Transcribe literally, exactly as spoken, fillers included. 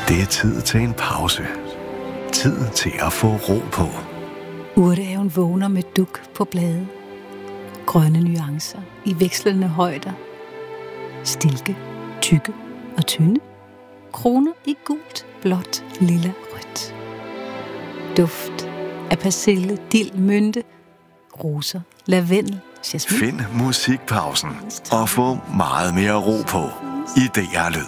Det er tid til en pause. Tid til at få ro på. Urtehaven vågner med duk på blade. Grønne nuancer i vekslende højder. Stilke, tykke og tynde. Kroner i gult, blåt, lilla, rødt. Duft af persille, dild, mynte, roser, lavendel, jasmin. Find musikpausen og få meget mere ro på i D R Lyd.